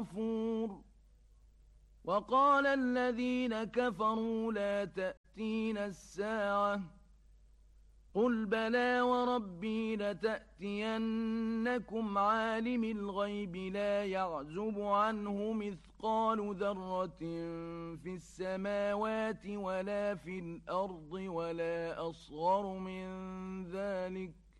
غفور. وقال الذين كفروا لا تأتينا الساعة قل بلى وربي لتأتينكم عالم الغيب لا يعزب عنه مثقال ذرة في السماوات ولا في الأرض ولا أصغر من ذلك